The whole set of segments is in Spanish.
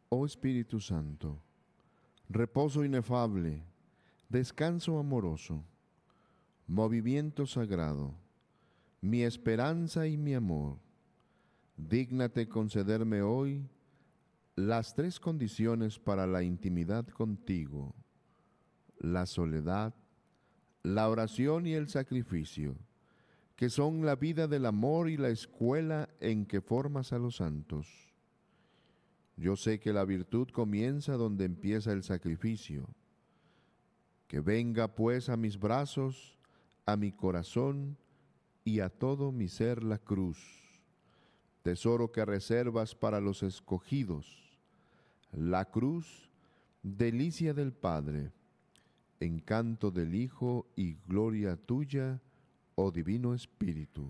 Oh Espíritu Santo, reposo inefable, descanso amoroso, movimiento sagrado, mi esperanza y mi amor, dígnate concederme hoy las tres condiciones para la intimidad contigo: la soledad, la oración y el sacrificio, que son la vida del amor y la escuela en que formas a los santos. Yo sé que la virtud comienza donde empieza el sacrificio. Que venga pues a mis brazos, a mi corazón y a todo mi ser la cruz, tesoro que reservas para los escogidos. La cruz, delicia del Padre, encanto del Hijo y gloria tuya, oh Divino Espíritu.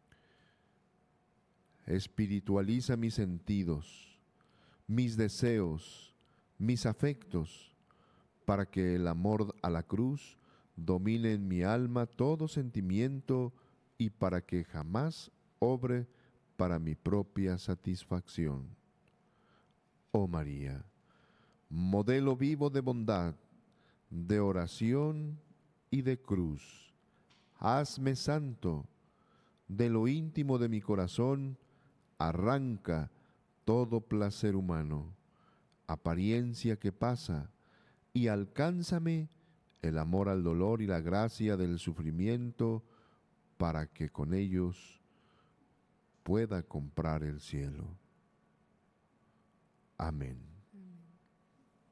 Espiritualiza mis sentidos, mis deseos, mis afectos, para que el amor a la cruz domine en mi alma todo sentimiento y para que jamás obre para mi propia satisfacción. Oh María, modelo vivo de bondad, de oración y de cruz, hazme santo. De lo íntimo de mi corazón arranca todo placer humano, apariencia que pasa, y alcánzame el amor al dolor y la gracia del sufrimiento, para que con ellos pueda comprar el cielo. Amén.